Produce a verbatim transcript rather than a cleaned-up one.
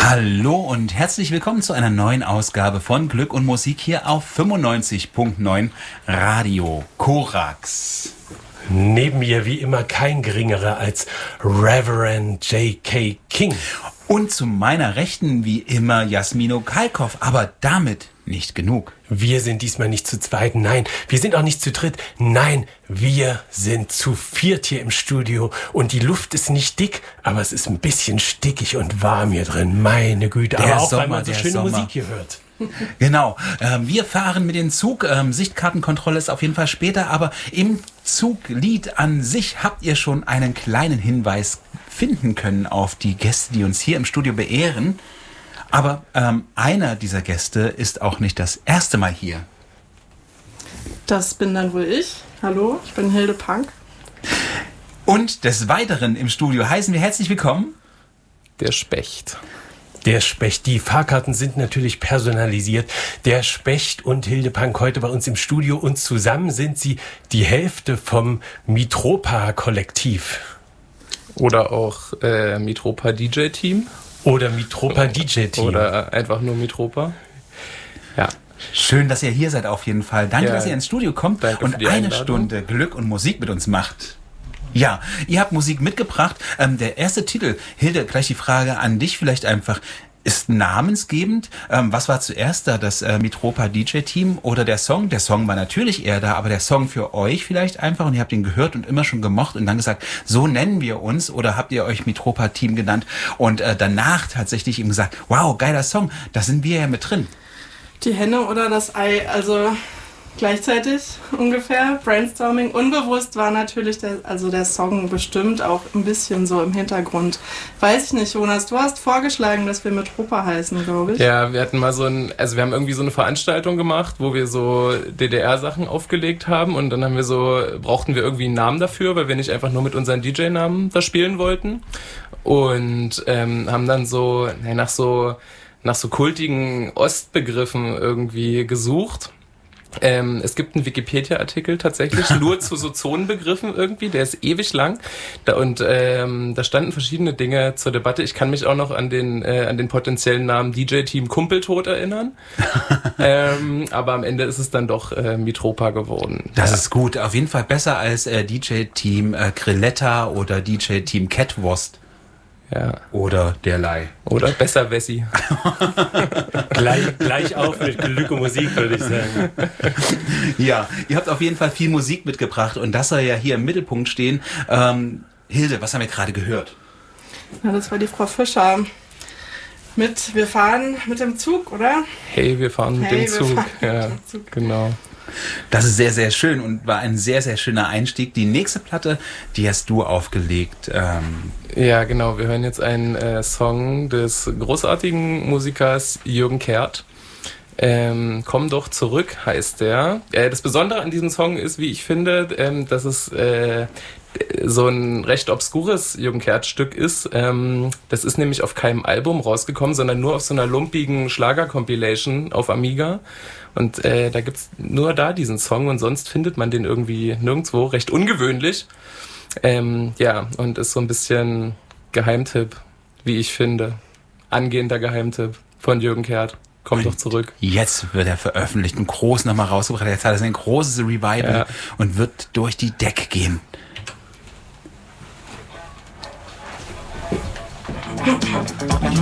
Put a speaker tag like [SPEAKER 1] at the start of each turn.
[SPEAKER 1] Hallo und herzlich willkommen zu einer neuen Ausgabe von Glück und Musik hier auf fünfundneunzig Komma neun Radio Korax.
[SPEAKER 2] Neben mir wie immer kein geringerer als Reverend J K. King.
[SPEAKER 1] Und zu meiner Rechten wie immer Jasmino Kalkoff, aber damit nicht genug.
[SPEAKER 2] Wir sind diesmal nicht zu zweit, nein, wir sind auch nicht zu dritt, nein, wir sind zu viert hier im Studio und die Luft ist nicht dick, aber es ist ein bisschen stickig und warm hier drin, meine Güte,
[SPEAKER 1] der
[SPEAKER 2] aber auch
[SPEAKER 1] Sommer,
[SPEAKER 2] weil man so schöne
[SPEAKER 1] Sommer.
[SPEAKER 2] Musik hier hört.
[SPEAKER 1] Genau, ähm, wir fahren mit dem Zug, ähm, Sichtkartenkontrolle ist auf jeden Fall später, aber im Zuglied an sich habt ihr schon einen kleinen Hinweis finden können auf die Gäste, die uns hier im Studio beehren. Aber ähm, einer dieser Gäste ist auch nicht das erste Mal hier.
[SPEAKER 3] Das bin dann wohl ich. Hallo, ich bin Hilde Punk.
[SPEAKER 1] Und des Weiteren im Studio heißen wir herzlich willkommen
[SPEAKER 4] der Specht.
[SPEAKER 2] Der Specht, die Fahrkarten sind natürlich personalisiert. Der Specht und Hilde Punk heute bei uns im Studio und zusammen sind sie die Hälfte vom Mitropa-Kollektiv.
[SPEAKER 4] Oder auch äh, Mitropa D J-Team.
[SPEAKER 2] Oder Mitropa D J-Team.
[SPEAKER 4] Oder einfach nur Mitropa. Ja.
[SPEAKER 1] Schön, dass ihr hier seid auf jeden Fall. Danke,
[SPEAKER 4] Ja.
[SPEAKER 1] dass ihr ins Studio kommt
[SPEAKER 4] Danke
[SPEAKER 1] und
[SPEAKER 4] für die
[SPEAKER 1] eine
[SPEAKER 4] Einladung.
[SPEAKER 1] Stunde Glück und Musik mit uns macht. Ja, ihr habt Musik mitgebracht. Ähm, der erste Titel, Hilde, gleich die Frage an dich vielleicht einfach. Ist namensgebend. Ähm, was war zuerst da, das äh, Mitropa D J-Team oder der Song? Der Song war natürlich eher da, aber der Song für euch vielleicht einfach und ihr habt ihn gehört und immer schon gemocht und dann gesagt, so nennen wir uns oder habt ihr euch Mitropa-Team genannt und äh, danach tatsächlich ihm gesagt, wow, geiler Song, da sind wir ja mit drin.
[SPEAKER 3] Die Henne oder das Ei, also gleichzeitig ungefähr. Brainstorming. Unbewusst war natürlich der, also der Song bestimmt auch ein bisschen so im Hintergrund. Weiß ich nicht, Jonas, du hast vorgeschlagen, dass wir Mitropa heißen, glaube ich.
[SPEAKER 4] Ja, wir hatten mal so ein, also wir haben irgendwie so eine Veranstaltung gemacht, wo wir so D D R-Sachen aufgelegt haben und dann haben wir so, brauchten wir irgendwie einen Namen dafür, weil wir nicht einfach nur mit unseren D J-Namen da spielen wollten und ähm, haben dann so, nee, nach so, nach so kultigen Ostbegriffen irgendwie gesucht. Ähm, es gibt einen Wikipedia-Artikel tatsächlich nur zu so Zonenbegriffen irgendwie, der ist ewig lang da, und ähm, da standen verschiedene Dinge zur Debatte. Ich kann mich auch noch an den äh, an den potenziellen Namen D J-Team Kumpeltod erinnern, ähm, aber am Ende ist es dann doch äh, Mitropa geworden.
[SPEAKER 1] Das
[SPEAKER 4] ja.
[SPEAKER 1] ist gut, auf jeden Fall besser als äh, D J-Team äh, Grilletta oder D J-Team Catwurst.
[SPEAKER 4] Ja.
[SPEAKER 1] Oder derlei.
[SPEAKER 4] Oder besser Wessi.
[SPEAKER 2] gleich, gleich auf mit Glück und Musik, würde ich sagen.
[SPEAKER 1] Ja, ihr habt auf jeden Fall viel Musik mitgebracht und das soll ja hier im Mittelpunkt stehen. Ähm, Hilde, was haben wir gerade gehört?
[SPEAKER 3] Ja, das war die Frau Fischer. Mit, wir fahren mit dem Zug, oder?
[SPEAKER 4] Hey, wir fahren mit
[SPEAKER 3] Hey,
[SPEAKER 4] dem
[SPEAKER 3] wir
[SPEAKER 4] Zug.
[SPEAKER 3] fahren mit
[SPEAKER 4] Ja,
[SPEAKER 3] dem Zug.
[SPEAKER 4] genau.
[SPEAKER 1] Das ist sehr, sehr schön und war ein sehr, sehr schöner Einstieg. Die nächste Platte, die hast du aufgelegt. Ähm
[SPEAKER 4] Ja, genau. Wir hören jetzt einen äh, Song des großartigen Musikers Jürgen Kehrt. Ähm, Komm doch zurück heißt der. Äh, das Besondere an diesem Song ist, wie ich finde, ähm, dass es äh, so ein recht obskures Jürgen Kehrt-Stück ist. Ähm, das ist nämlich auf keinem Album rausgekommen, sondern nur auf so einer lumpigen Schlager-Compilation auf Amiga. Und äh, da gibt's nur da diesen Song und sonst findet man den irgendwie nirgendwo. Recht ungewöhnlich. Ähm, ja, und ist so ein bisschen Geheimtipp, wie ich finde. Angehender Geheimtipp von Jürgen Kehrt. Komm doch zurück.
[SPEAKER 1] Jetzt wird er veröffentlicht und groß nochmal rausgebracht. Jetzt hat er ein großes Revival
[SPEAKER 4] Ja.
[SPEAKER 1] und wird durch die Decke gehen.